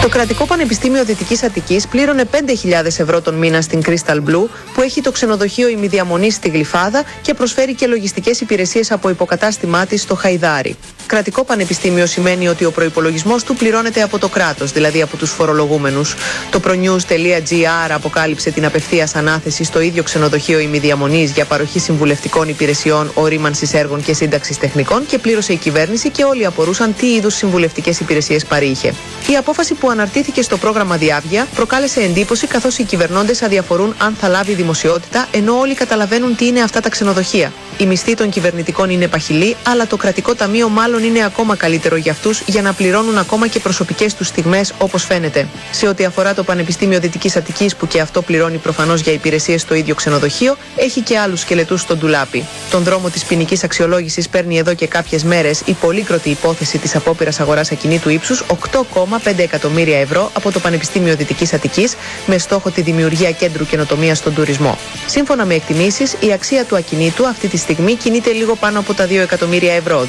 Το Κρατικό Πανεπιστήμιο Δυτικής Αττικής πλήρωνε 5.000 ευρώ τον μήνα στην Crystal Blue, που έχει το ξενοδοχείο ημιδιαμονής στη Γλυφάδα και προσφέρει και λογιστικές υπηρεσίες από υποκατάστημά της στο Χαϊδάρι. Κρατικό Πανεπιστήμιο σημαίνει ότι ο προϋπολογισμός του πληρώνεται από το κράτος, δηλαδή από τους φορολογούμενους. Το pronews.gr αποκάλυψε την απευθείας ανάθεση στο ίδιο ξενοδοχείο ημιδιαμονής για παροχή συμβουλευτικών υπηρεσιών, ορίμανσης έργων και σύνταξης τεχνικών και πλήρωσε η κυβέρνηση και όλοι απορούσαν τι είδους συμβουλευτικές υπηρεσίες παρήχε. Η απόφαση που αναρτήθηκε στο πρόγραμμα Διάβγεια προκάλεσε εντύπωση, καθώς οι κυβερνώντες αδιαφορούν αν θα λάβει δημοσιότητα, ενώ όλοι καταλαβαίνουν τι είναι αυτά τα ξενοδοχεία. Οι μισθοί των κυβερνητικών είναι παχυλοί, αλλά το κρατικό ταμείο μάλλον είναι ακόμα καλύτερο για αυτούς, για να πληρώνουν ακόμα και προσωπικές τους στιγμές, όπως φαίνεται. Σε ό,τι αφορά το Πανεπιστήμιο Δυτικής Αττικής, που και αυτό πληρώνει προφανώς για υπηρεσίες στο ίδιο ξενοδοχείο, έχει και άλλους σκελετούς στον ντουλάπι. Τον δρόμο της ποινικής αξιολόγησης παίρνει εδώ και κάποιες μέρες η πολύκροτη υπόθεση της απόπειρας αγοράς ακινήτου ύψους 8,5 εκατομμύρια ευρώ από το Πανεπιστήμιο Δυτικής Αττικής, με στόχο τη δημιουργία κέντρου καινοτομίας στον τουρισμό. Σύμφωνα με εκτιμήσεις, η αξία του ακινήτου αυτή τη στιγμή κινείται λίγο πάνω από τα 2 εκατομμύρια ευρώ.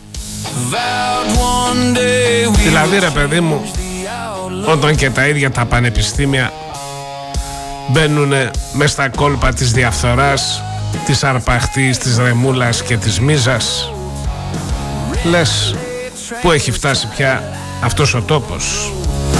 Δηλαδή ρε παιδί μου, όταν και τα ίδια τα πανεπιστήμια μπαίνουν μες στα κόλπα της διαφθοράς, της αρπαχτής, της ρεμούλας και της μίζας, λες, πού έχει φτάσει πια αυτός ο τόπος?